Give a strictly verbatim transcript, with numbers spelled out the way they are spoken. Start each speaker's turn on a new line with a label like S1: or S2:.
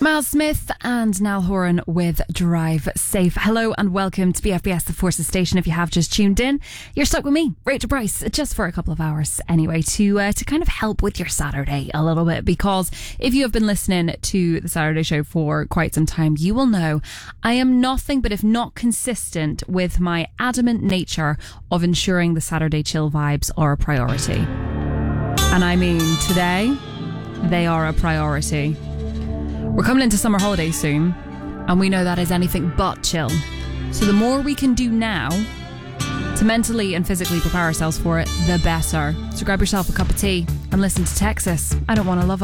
S1: Miles Smith and Niall Horan with Drive Safe. Hello and welcome to B F B S, the Forces Station. If you have just tuned in, you're stuck with me, Rachel Bryce, just for a couple of hours anyway, to uh, to kind of help with your Saturday a little bit. Because if you have been listening to the Saturday show for quite some time, you will know I am nothing but if not consistent with my adamant nature of ensuring the Saturday chill vibes are a priority. And I mean, today, they are a priority. We're coming into summer holidays soon, and we know that is anything but chill. So the more we can do now to mentally and physically prepare ourselves for it, the better. So grab yourself a cup of tea and listen to Texas. I Don't Want to Love